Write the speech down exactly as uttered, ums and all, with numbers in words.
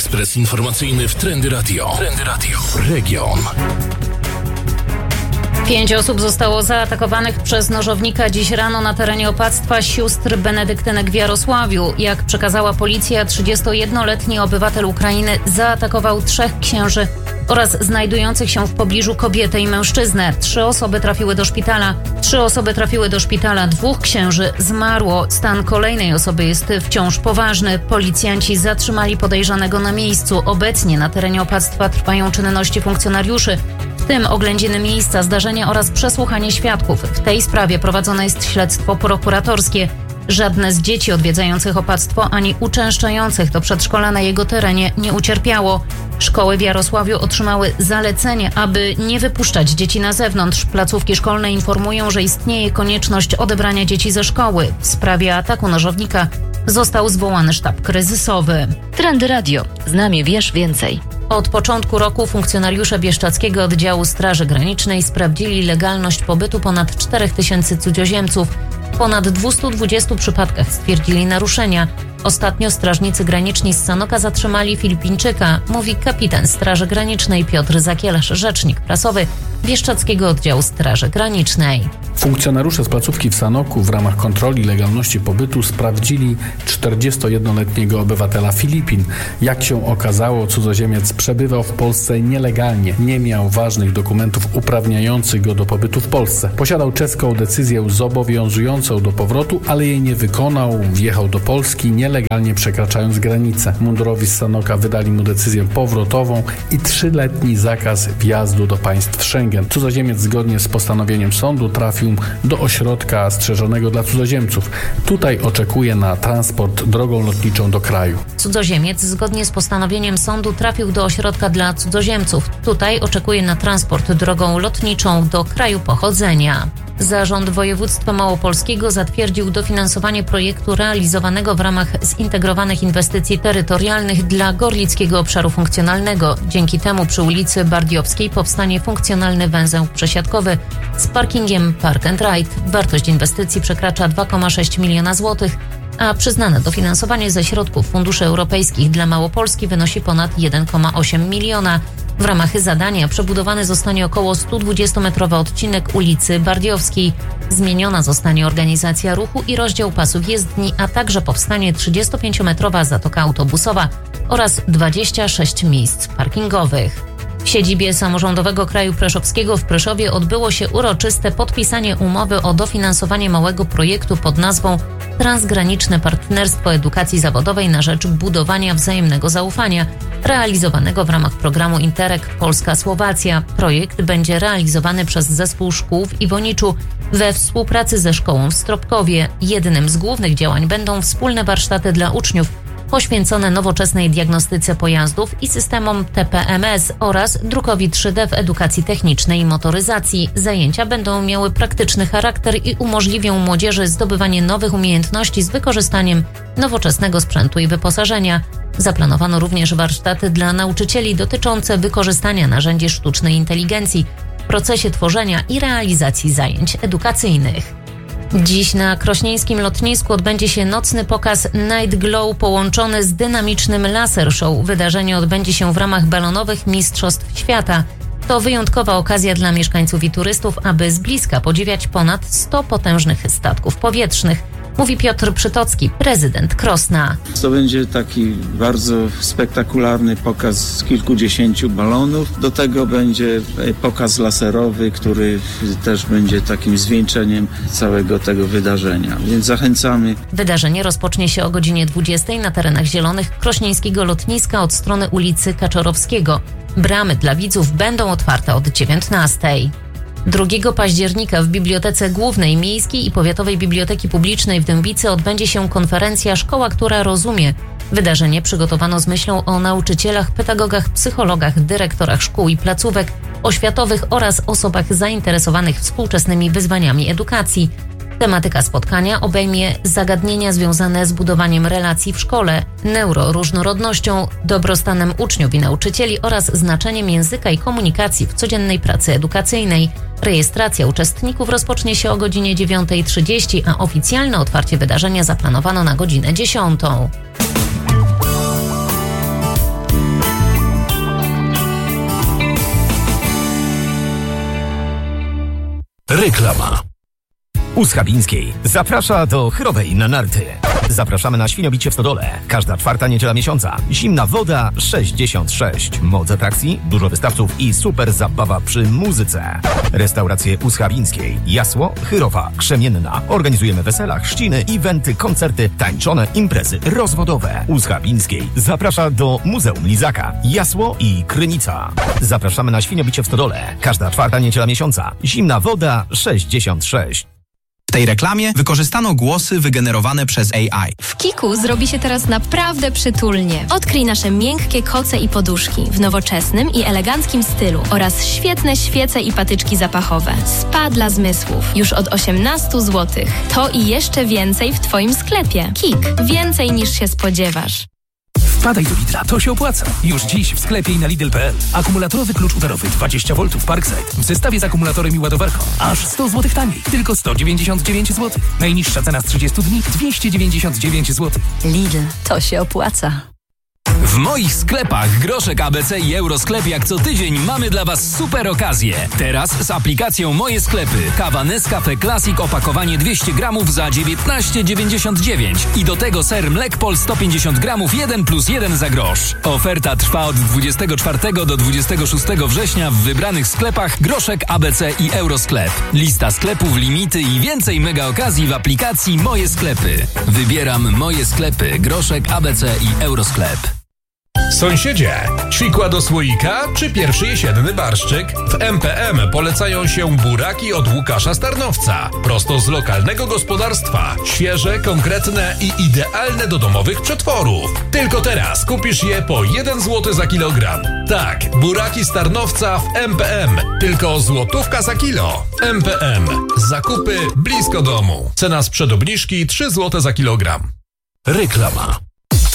Ekspres informacyjny w Trendy Radio. Trendy Radio. Region. Pięć osób zostało zaatakowanych przez nożownika dziś rano na terenie opactwa sióstr benedyktynek w Jarosławiu. Jak przekazała policja, trzydziestojednoletni obywatel Ukrainy zaatakował trzech księży oraz znajdujących się w pobliżu kobietę i mężczyznę. Trzy osoby trafiły do szpitala. Trzy osoby trafiły do szpitala. Dwóch księży zmarło. Stan kolejnej osoby jest wciąż poważny. Policjanci zatrzymali podejrzanego na miejscu. Obecnie na terenie opactwa trwają czynności funkcjonariuszy, w tym oględziny miejsca zdarzenia oraz przesłuchanie świadków. W tej sprawie prowadzone jest śledztwo prokuratorskie. Żadne z dzieci odwiedzających opactwo ani uczęszczających do przedszkola na jego terenie nie ucierpiało. Szkoły w Jarosławiu otrzymały zalecenie, aby nie wypuszczać dzieci na zewnątrz. Placówki szkolne informują, że istnieje konieczność odebrania dzieci ze szkoły. W sprawie ataku nożownika został zwołany sztab kryzysowy. Trendy Radio. Z nami wiesz więcej. Od początku roku funkcjonariusze Bieszczadzkiego Oddziału Straży Granicznej sprawdzili legalność pobytu ponad czterech tysięcy cudzoziemców. W ponad dwustu dwudziestu przypadkach stwierdzili naruszenia. Ostatnio strażnicy graniczni z Sanoka zatrzymali Filipińczyka, mówi kapitan Straży Granicznej Piotr Zakielasz, rzecznik prasowy Bieszczadzkiego Oddziału Straży Granicznej. Funkcjonariusze z placówki w Sanoku w ramach kontroli legalności pobytu sprawdzili czterdziestojednoletniego obywatela Filipin. Jak się okazało, cudzoziemiec przebywał w Polsce nielegalnie. Nie miał ważnych dokumentów uprawniających go do pobytu w Polsce. Posiadał czeską decyzję zobowiązującą do powrotu, ale jej nie wykonał. Wjechał do Polski nielegalnie przekraczając granicę. Mundurowi z Sanoka wydali mu decyzję powrotową i trzyletni zakaz wjazdu do państw Schengen. Cudzoziemiec zgodnie z postanowieniem sądu trafił do ośrodka strzeżonego dla cudzoziemców. Tutaj oczekuje na transport drogą lotniczą do kraju. Cudzoziemiec zgodnie z postanowieniem sądu trafił do ośrodka dla cudzoziemców. Tutaj oczekuje na transport drogą lotniczą do kraju pochodzenia. Zarząd Województwa Małopolskiego zatwierdził dofinansowanie projektu realizowanego w ramach zintegrowanych inwestycji terytorialnych dla Gorlickiego Obszaru Funkcjonalnego. Dzięki temu przy ulicy Bardiowskiej powstanie funkcjonalny węzeł przesiadkowy z parkingiem Park and Ride. Wartość inwestycji przekracza dwa przecinek sześć miliona złotych, a przyznane dofinansowanie ze środków funduszy europejskich dla Małopolski wynosi ponad jeden przecinek osiem miliona. W ramach zadania przebudowany zostanie około stodwudziestometrowy odcinek ulicy Bardiowskiej. Zmieniona zostanie organizacja ruchu i rozdział pasów jezdni, a także powstanie trzydziestopięciometrowa zatoka autobusowa oraz dwadzieścia sześć miejsc parkingowych. W siedzibie Samorządowego Kraju Preszowskiego w Preszowie odbyło się uroczyste podpisanie umowy o dofinansowanie małego projektu pod nazwą Transgraniczne Partnerstwo Edukacji Zawodowej na rzecz budowania wzajemnego zaufania, realizowanego w ramach programu Interreg Polska-Słowacja. Projekt będzie realizowany przez Zespół Szkół w Iwoniczu we współpracy ze szkołą w Stropkowie. Jednym z głównych działań będą wspólne warsztaty dla uczniów poświęcone nowoczesnej diagnostyce pojazdów i systemom T P M S oraz drukowi trzy D w edukacji technicznej i motoryzacji. Zajęcia będą miały praktyczny charakter i umożliwią młodzieży zdobywanie nowych umiejętności z wykorzystaniem nowoczesnego sprzętu i wyposażenia. Zaplanowano również warsztaty dla nauczycieli dotyczące wykorzystania narzędzi sztucznej inteligencji w procesie tworzenia i realizacji zajęć edukacyjnych. Dziś na krośnieńskim lotnisku odbędzie się nocny pokaz Night Glow połączony z dynamicznym laser show. Wydarzenie odbędzie się w ramach balonowych Mistrzostw Świata. To wyjątkowa okazja dla mieszkańców i turystów, aby z bliska podziwiać ponad sto potężnych statków powietrznych, mówi Piotr Przytocki, prezydent Krosna. To będzie taki bardzo spektakularny pokaz z kilkudziesięciu balonów. Do tego będzie pokaz laserowy, który też będzie takim zwieńczeniem całego tego wydarzenia. Więc zachęcamy. Wydarzenie rozpocznie się o godzinie dwudziestej na terenach zielonych krośnieńskiego lotniska od strony ulicy Kaczorowskiego. Bramy dla widzów będą otwarte od dziewiętnastej. drugiego października w Bibliotece Głównej Miejskiej i Powiatowej Biblioteki Publicznej w Dębicy odbędzie się konferencja Szkoła, która rozumie. Wydarzenie przygotowano z myślą o nauczycielach, pedagogach, psychologach, dyrektorach szkół i placówek oświatowych oraz osobach zainteresowanych współczesnymi wyzwaniami edukacji. Tematyka spotkania obejmie zagadnienia związane z budowaniem relacji w szkole, neuroróżnorodnością, dobrostanem uczniów i nauczycieli oraz znaczeniem języka i komunikacji w codziennej pracy edukacyjnej. Rejestracja uczestników rozpocznie się o godzinie dziewiątej trzydzieści, a oficjalne otwarcie wydarzenia zaplanowano na godzinę dziesiątą. Reklama. U Schabińskiej zaprasza do Chrowej na narty. Zapraszamy na Świniobicie w Stodole. Każda czwarta niedziela miesiąca. Zimna woda sześćdziesiąt sześć. Moc atrakcji, dużo wystawców i super zabawa przy muzyce. Restauracje U Schabińskiej. Jasło, Chyrowa, Krzemienna. Organizujemy wesela, chrzciny, eventy, koncerty, tańczone, imprezy rozwodowe. U Schabińskiej zaprasza do Muzeum Lizaka, Jasło i Krynica. Zapraszamy na Świniobicie w Stodole. Każda czwarta niedziela miesiąca. Zimna woda sześćdziesiąt sześć. W tej reklamie wykorzystano głosy wygenerowane przez A I. W Kiku zrobi się teraz naprawdę przytulnie. Odkryj nasze miękkie koce i poduszki w nowoczesnym i eleganckim stylu oraz świetne świece i patyczki zapachowe. Spa dla zmysłów już od osiemnaście złotych. To i jeszcze więcej w Twoim sklepie. Kik. Więcej niż się spodziewasz. Wpadaj do Lidla, to się opłaca. Już dziś w sklepie i na Lidl kropka p l. Akumulatorowy klucz udarowy dwadzieścia woltów Parkside w zestawie z akumulatorem i ładowarką. Aż sto złotych taniej. Tylko sto dziewięćdziesiąt dziewięć złotych. Najniższa cena z trzydziestu dni dwieście dziewięćdziesiąt dziewięć złotych. Lidl, to się opłaca. W moich sklepach Groszek A B C i Eurosklep jak co tydzień mamy dla Was super okazje. Teraz z aplikacją Moje Sklepy. Kawa Nescafe Classic opakowanie dwieście gramów za dziewiętnaście dziewięćdziesiąt dziewięć. I do tego ser Mlekpol sto pięćdziesiąt gramów jeden plus jeden za grosz. Oferta trwa od dwudziestego czwartego do dwudziestego szóstego września w wybranych sklepach Groszek A B C i Eurosklep. Lista sklepów, limity i więcej mega okazji w aplikacji Moje Sklepy. Wybieram Moje Sklepy, Groszek A B C i Eurosklep. Sąsiedzie, ćwikła do słoika czy pierwszy jesienny barszczyk? W M P M polecają się buraki od Łukasza Starnowca. Prosto z lokalnego gospodarstwa. Świeże, konkretne i idealne do domowych przetworów. Tylko teraz kupisz je po jeden złoty za kilogram. Tak, buraki Starnowca w M P M. Tylko złotówka za kilo. M P M. Zakupy blisko domu. Cena sprzed obniżki trzy złote za kilogram. Reklama.